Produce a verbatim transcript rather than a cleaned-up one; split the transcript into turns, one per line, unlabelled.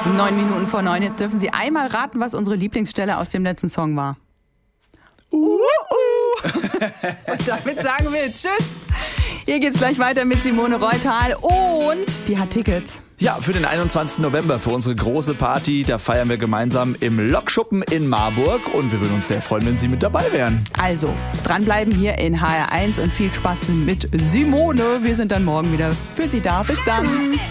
Neun Minuten vor neun. Jetzt dürfen Sie einmal raten, was unsere Lieblingsstelle aus dem letzten Song war. Uh, uh. Und damit sagen wir Tschüss. Hier geht's gleich weiter mit Simone Reutal und die hat Tickets.
Ja, für den einundzwanzigsten November, für unsere große Party. Da feiern wir gemeinsam im Lokschuppen in Marburg. Und wir würden uns sehr freuen, wenn Sie mit dabei wären.
Also, dranbleiben hier in H R eins und viel Spaß mit Simone. Wir sind dann morgen wieder für Sie da. Bis dann.